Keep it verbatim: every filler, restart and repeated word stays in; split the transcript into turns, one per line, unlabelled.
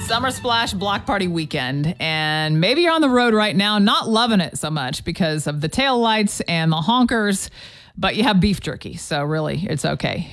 Summer Splash Block Party weekend, and maybe you're on the road right now, not loving it so much because of the taillights and the honkers, but you have beef jerky, so really, it's okay.